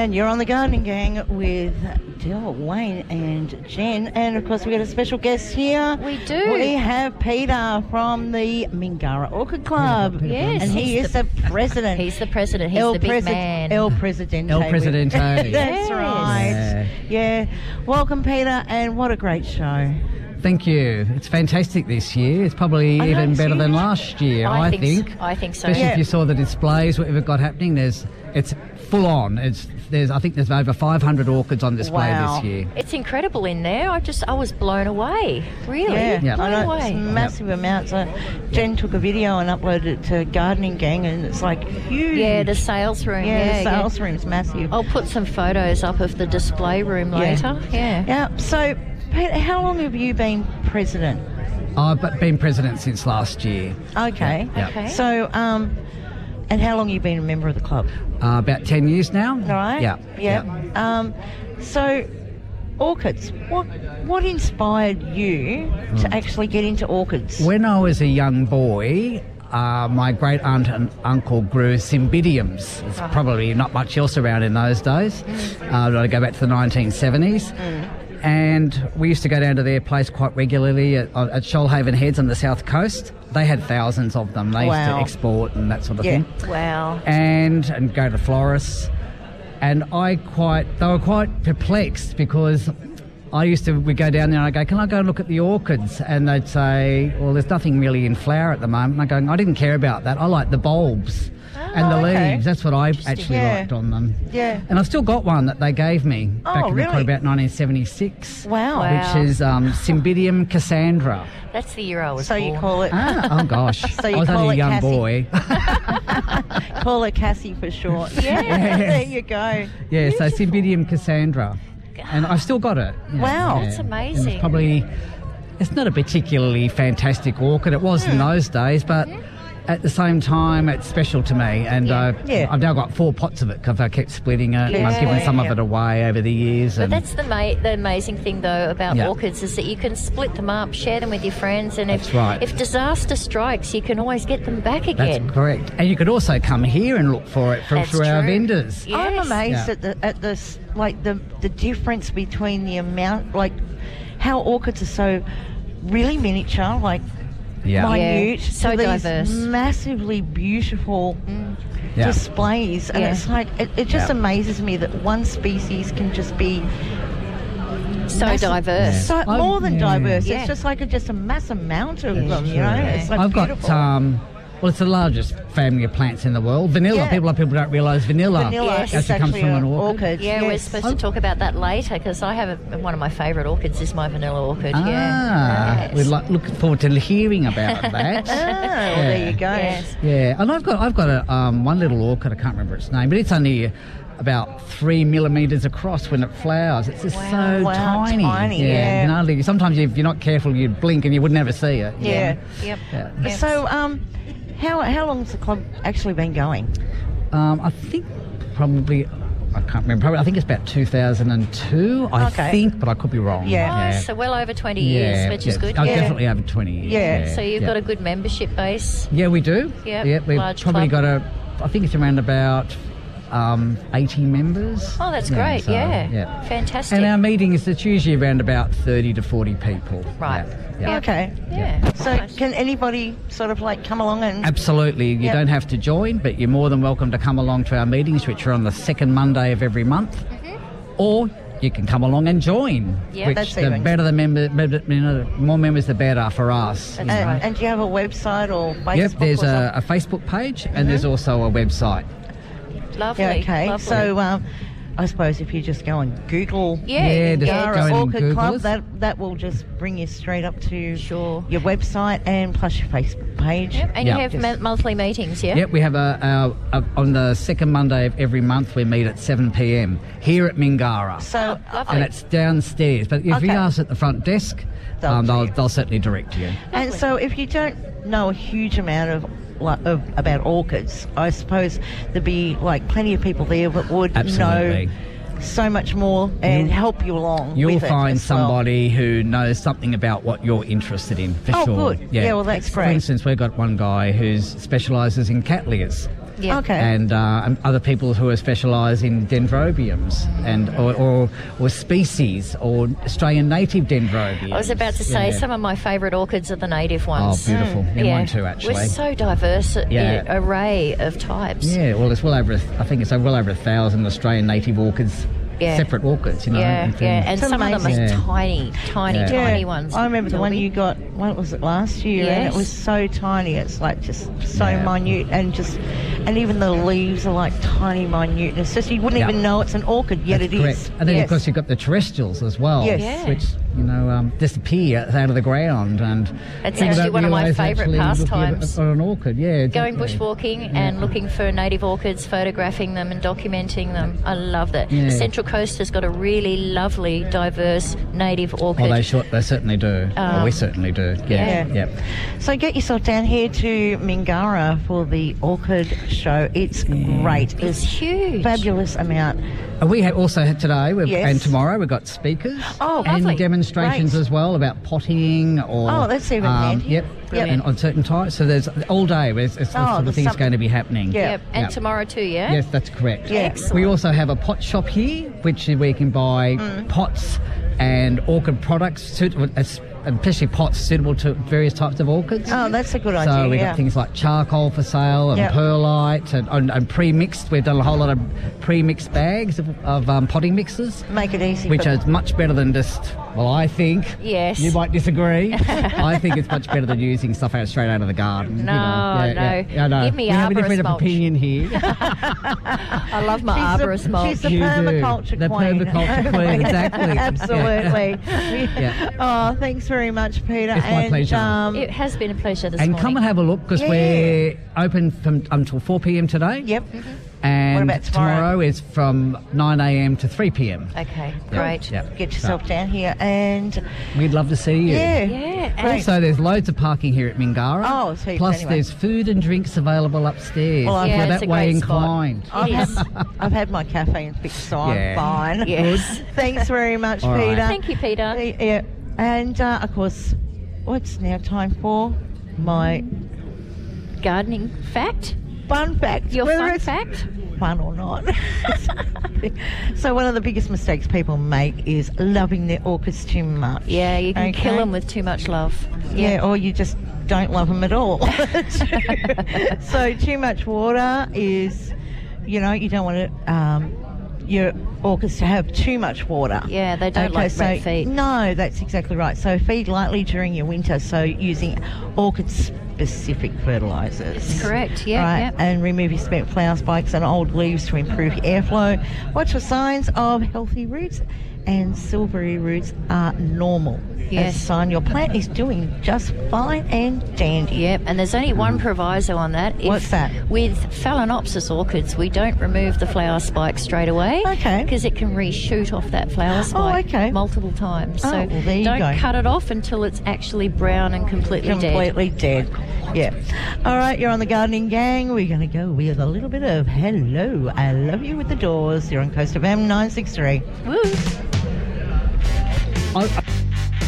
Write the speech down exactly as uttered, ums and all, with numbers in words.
And you're on the Gardening Gang with Dill, Wayne and Jen. And, of course, we've got a special guest here. We do. We have Peter from the Mingara Orchid Club. Yes. And he He's is the, the president. He's the president. He's El the big Presi- man. El Presidente. El Presidente. That's Yes. right. Yeah. Welcome, Peter, and what a great show. Thank you. It's fantastic this year. It's probably I know, even it's better than huge. last year, I, I think. think so. I think so. Especially Yeah. if you saw the displays, what we've got happening. There's, it's full on. It's there's I think there's over five hundred orchids on display Wow. this year. It's incredible in there. I just, I was blown away. Really, Yeah, Yeah. blown I know, away. it's massive amounts. Uh, Jen took a video and uploaded it to Gardening Gang, and it's like huge. Yeah, the sales room. Yeah, Yeah, the sales room's massive. I'll put some photos up of the display room Yeah. later. Yeah. Yeah. So, Peter, how long have you been president? I've been president since last year. Okay. Yeah. Okay. So, um, and how long have you been a member of the club? Uh, about ten years now. All right. Yeah. Yeah. Um, so, orchids. What what inspired you to actually get into orchids? When I was a young boy, uh, my great aunt and uncle grew cymbidiums. There's probably not much else around in those days. Uh, I go back to the nineteen seventies. And we used to go down to their place quite regularly at, at Shoalhaven Heads on the south coast. They had thousands of them. They Wow. used to export and that sort of Yeah. thing. Wow. And and go to florists. And I quite, they were quite perplexed because I used to, we'd go down there and I'd go, can I go and look at the orchids? And they'd say, well, there's nothing really in flower at the moment. And I go, I didn't care about that. I like the bulbs and the okay. leaves. That's what I actually Yeah. liked on them. Yeah. And I've still got one that they gave me Oh, back in really? probably about nineteen seventy-six. Wow. Wow. Which is um, Cymbidium Cassandra. That's the year I was So born. you call it Ah, oh gosh. So you I was call only a it young Cassie. boy. call it Cassie for short. Yeah. There you go. Yeah, so Cymbidium Cassandra. And I've still got it. Yeah, Wow. yeah. That's And amazing. It's probably, it's not a particularly fantastic orchid. It was Hmm. in those days, but at the same time, it's special to me. And uh, Yeah. I've now got four pots of it because I kept splitting it. And I've given Yeah. some of it away over the years. But And that's the ma- the amazing thing, though, about Yeah. orchids is that you can split them up, share them with your friends, and if That's right. if disaster strikes, you can always get them back that's again. correct. And you could also come here and look for it from That's through our true. vendors. Yeah. I'm Yes. amazed Yeah. at the at this like the the difference between the amount, like how orchids are so really miniature, like Yeah. minute, Yeah, so to these diverse. massively beautiful Yeah. displays, and Yeah. it's like it, it just Yeah. amazes me that one species can just be So massive- diverse. so I'm- more than yeah. diverse. Yeah. It's just like a, just a mass amount of them, you true. know. It's like I've beautiful. got, um, well, it's the largest family of plants in the world. Vanilla. Yeah. People, people don't realise vanilla, Vanilla Yes. is actually comes actually from an an orchid. orchid. Yeah, we're yes. supposed to talk about that later because I have a, one of my favourite orchids is my vanilla orchid. Ah, yeah. Yes. we're like, looking forward to hearing about that. Ah, well, there you go. Yes. Yeah, and I've got I've got a um, one little orchid. I can't remember its name, but it's only about three millimetres across when it flowers. It's just Wow. so Wow, tiny. tiny, yeah. You know, sometimes if you're not careful, you blink and you would never see it. you Yeah. know. Yep. Yeah. Yes. So, um, how how long's the club actually been going? Um, I think probably. I can't remember. Probably, I think it's about two thousand two, I Okay. think, but I could be wrong. Yeah. Oh, so well over twenty years, which is yeah. good. Oh, Yeah. definitely over twenty years. Yeah. So you've yeah. got a good membership base. Yeah, we do. Yep, Yeah, we've large probably club. got a. I think it's around about um, eighty members. Oh, that's great. so, yeah. yeah. Fantastic. And our meetings, it's usually around about thirty to forty people. Right. Yeah. yeah. Okay. yeah. So, Nice. can anybody sort of like come along and? Absolutely. You Yep. don't have to join, but you're more than welcome to come along to our meetings, which are on the second Monday of every month. Mm-hmm. Or you can come along and join. Yeah. which That's the even- better the member, better, you know, the more members, the better for us. And, you know. and do you have a website or Facebook? Yep, there's or a, a Facebook page and there's also a website. Lovely. Yeah, okay. Lovely. So, um, I suppose if you just go on Google yeah, Yeah, just yeah, go Mingara in and Orchid Google Club, us. that that will just bring you straight up to Sure. your website and plus your Facebook page. Yep. And Yeah. you have Yes. mo- monthly meetings, yeah? Yep, we have a, a, a on the second Monday of every month we meet at seven p m here at Mingara. So, Lovely. And it's downstairs. But if Okay. you ask at the front desk, They'll um, they'll, tell you. they'll certainly direct you. and so if you don't know a huge amount of, like, of about orchids, I suppose there'd be like plenty of people there that would Absolutely. know so much more and You'll- help you along. You'll with it find as well. somebody who knows something about what you're interested in, for Oh, sure. good. Yeah, well, that's For great. instance, we've got one guy who specialises in cattleyas. Yeah. Okay. And, uh, and other people who are specialise in dendrobiums and or, or or species or Australian native dendrobiums. I was about to say Yeah. some of my favourite orchids are the native Oh, ones. beautiful. Mm. Mine too, actually. We're so diverse, a- Yeah. a- array of types. Yeah, well, it's well over. A, I think it's well over a thousand Australian native orchids, Yeah. separate orchids. You know. Yeah, and yeah, and It's some of them are amazing. tiny, tiny, Yeah. tiny Yeah, ones. I remember the one Toby. you got, what was it, last year? And it Yes. was so tiny. It's like just so Yeah. minute and just, and even the leaves are like tiny, minute. And it's just, you wouldn't Yeah. even know it's an orchid, yet That's it correct. is. And then, Yes. of course, you've got the terrestrials as well, Yes. Yeah. which, you know, um, disappear out of the ground. And It's people actually don't one of my realise favourite actually looking pastimes. At, at an orchid, yeah. Going exactly. bushwalking and looking for native orchids, photographing them and documenting them. I love that. Yeah. The Central Coast has got a really lovely, diverse native orchid. Oh, they, sure, they certainly do. Um, oh, we certainly do. Yeah. Yeah. yeah. So get yourself down here to Mingara for the orchid show. It's great. It's It's huge. fabulous amount. And we have also had today we've, Yes. and tomorrow we've got speakers Oh, and lovely. demonstrations Great. as well about potting or Oh, that's even handy. yep, Brilliant. and on certain types. So there's all day. There's, there's Oh, sort of there's things some- going to be happening. Yeah. Yep. And Yeah. tomorrow too, yeah? Yes, that's correct. Yeah. Excellent. We also have a pot shop here, which is where you can buy Mm. pots and orchid products, suitable, especially pots suitable to various types of orchids. Oh, that's a good So idea. we've yeah. got things like charcoal for sale and Yep. perlite and, and, and pre-mixed. We've done a whole lot of pre-mixed bags of, of um, potting mixes, Make it easy. which for is much better than just, well, I think. Yes. You might disagree. I think it's much better than using stuff out straight out of the garden. you No, know. Yeah, no. Yeah, yeah, I know. Give me we have a arborist different mulch. opinion here. I love my She's the- arborist mulch. she's the You do. permaculture The queen. permaculture queen, exactly. Absolutely. Yeah. Oh, thanks very much, Peter. It's my and, pleasure. Um, It has been a pleasure this And morning. come and have a look because Yeah. we're open from until four p.m. today. yep. And What about tomorrow? is from nine a.m. to three p.m. Okay, Yeah. great. Yeah. Get yourself down here and We'd love to see you. yeah. Yeah, and Great. Also, there's loads of parking here at Mingara. Oh, it's heaps Plus, anyway. there's food and drinks available upstairs. Well, if Yeah, you're it's that a way great spot. inclined. I've It had, is. I've had my caffeine fix, so Yeah. I'm fine. Yes. Thanks very much, All right. Peter. Thank you, Peter. Yeah. And uh, of course, what's now time for my Gardening fact? fun fact. Your Whether fun it's fact? fun or not. So one of the biggest mistakes people make is loving their orchids too much. Yeah, you can Okay? kill them with too much love. Yeah, or you just don't love them at all. So too much water is, you know, you don't want to, um, your orchids to have too much water. Yeah, they don't like so, rat feet. No, that's exactly right. So feed lightly during your winter. So using orchid-specific fertilisers. Correct, yeah, Right, yeah. and remove your spent flower spikes and old leaves to improve airflow. Watch for signs of healthy roots, and silvery roots are normal. Yes. As a sign your plant is doing just fine and dandy. Yep, and there's only one proviso on that. If, What's that? With Phalaenopsis orchids, we don't remove the flower spike straight away. Okay. Because it can reshoot off that flower spike okay. multiple times. Oh, so well, there you don't go. cut it off until it's actually brown and completely, Completely dead. Yeah. All right, you're on the Gardening Gang. We're going to go with a little bit of Hello, I Love You with the Doors. You're on Coast F M nine six three. dead. Woo! I,